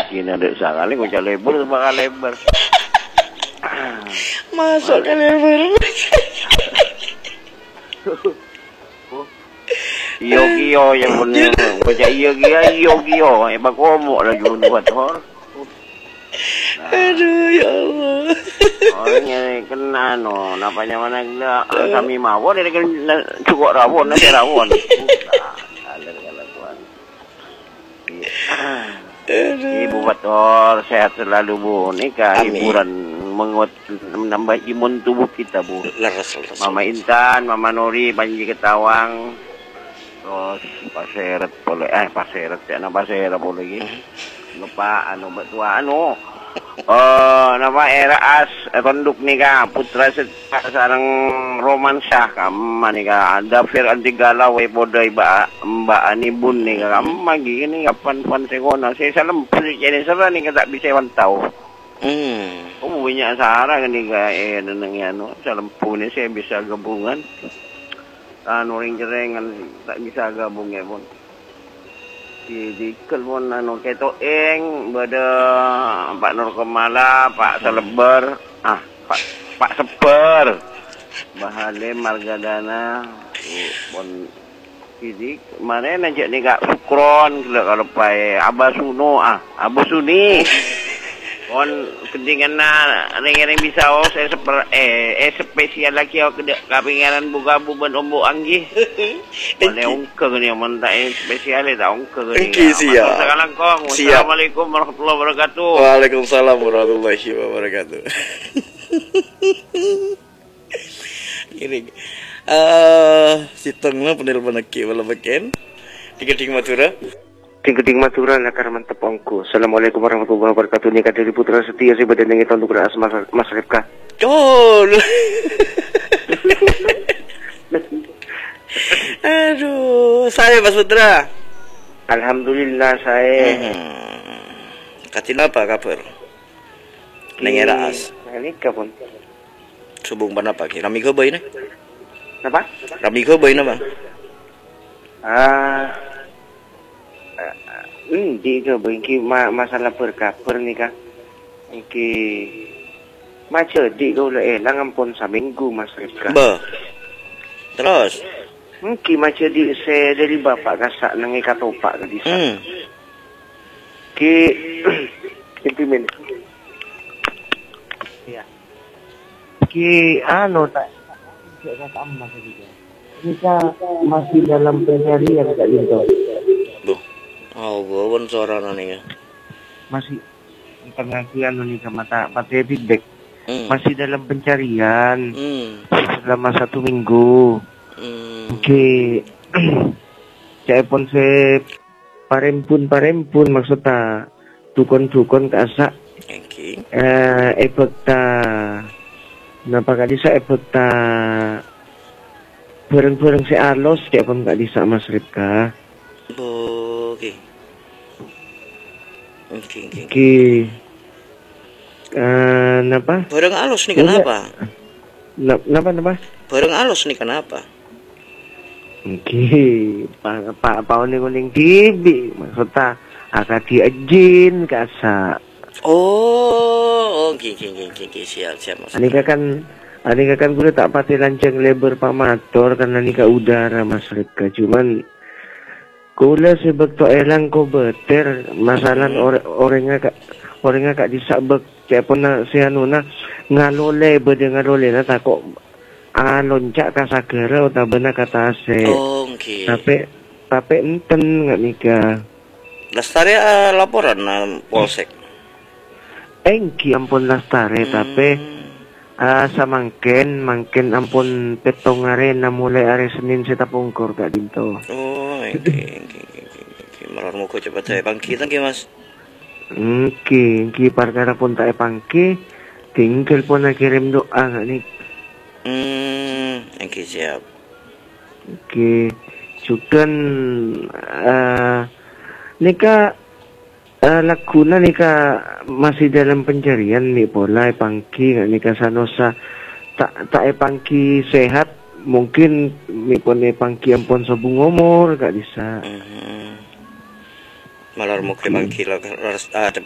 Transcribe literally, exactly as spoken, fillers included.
Kina ada sangat ni kocak lebar bakal lebar. Masuk ke lebar. Iyo kiyo yang punya kocak iyo kiyo iyo kiyo. Eh bakomok lah juru buat hor. Aduh ya Allah. Orangnya kena no, napanya mana gila kami mawon ini kan cukup rawon nasi rawon. Ada kelakuan. Ibu Bator sehat selalu Bu. Nikah hiburan menguat menambah imun tubuh kita Bu. Mama Intan, Mama Nori, Panji Ketawang, terus Pak Seret boleh, eh Pak Seret ya, nama Seret boleh lagi. Lupa anu betua anu. Oh, nama era as konduk nika putra sarang romansa kamma nika ada fir anti galau we podai ba mbak anibun nika kamma gini kapan pan segona saya salam jadi sara nika tak bisa wantau. Hmm. Oh banyak sara nika eh neneng anu salam pun saya bisa gabungan. Anu ring jerengan tak bisa gabung ya pun. Di kelpon anu keto eng bada Pak Nur Kemala, Pak Seleber, ah Pak Pak Seper, Bahalim Margadana, pon fizik mana najak ni kak Sukron kalau pai Abasuno ah Abasuni. Kon kedingan na ring-ring bisa oh saya seper eh eh spesial lagi aku kapingaran buka buban ombo anggi. Boleh ungke ni mentak spesial dah ungke ni. Siap. Sekarang kong. Assalamualaikum warahmatullahi wabarakatuh. Waalaikumsalam warahmatullahi wabarakatuh. Ini eh sitengna penelpon aki wala beken. Tiga-tiga Madura. Tingkeding Madura lakar mantep ongku. Assalamualaikum warahmatullahi wabarakatuh. Nikah dari putra setia si badan yang untuk beras mas mas Rifka. Col. Aduh, saya Mas Putra. Alhamdulillah saya. Hmm. Katin apa kabar? Nengera as. Nikah pun. Subung pan apa? Rami ke boy ni? Apa? Rami ke boy na bang? Ah. Hmm, di ke bengki ma masalah perkaper ni kah? Iki macam di kau le eh lang ampun seminggu Mas Rifka. Ba. Terus. Mungkin macam di saya dari bapak kasak nangi katopak ke di sana. Hmm. Ki implement. Ya. Ki anu tak saya tambah saja. Kita masih dalam pencarian Kak Linto. Duh. Oh, bawon suara ni ya. Masih pengakuan ni ke mata mata feedback. Hmm. Masih dalam pencarian. Hmm. Selama satu minggu. Hmm. Okey. Saya pun se parempun parempun maksudnya tukon-tukon ke asak. Okey. Eh efekta napa kali sa efekta bareng-bareng si alos dia pun gak bisa Mas Rifka. Okey. Okey, okey. Okey. Uh, napa? Barang alus ni kenapa? Napa napa? Barang alus ni kenapa? Okey. Pak pak pa ni kuning T V maksudnya agak diajin kasa. Oh, okey okey okey okey siap siap Mas. Anika kan anika kan kuda tak pati lancang lebar pak motor karena nika udara Mas Rifka. Cuman kula sebab tu elang ko beter masalah or orangnya kak orangnya kak disabek kayak pun na si anu na ngalole bede ngalole na takok ah loncak ka sagara atau benar kata ase. Oh, okay. Tapi tapi enten nggak nikah. Lestari uh, laporan uh, polsek. Engki ampun lestari hmm. tapi uh, samangken mangken ampun petongare na mulai hari Senin kita pungkur kak dinto. Oh, okay. Malar mo ko cepat saya bangkitan ke Mas. Oke, ki perkara pun tak pangki, tinggal pun nak kirim doa nggak nih. Hmm, oke siap. Oke, cukan uh, nika uh, lakuna nika masih dalam pencarian nih pola pangki nggak nika sanosa tak tak pangki sehat mungkin nih pun pangki ampun sabung umur gak bisa. Mm -hmm. Malar mo kay bangki lah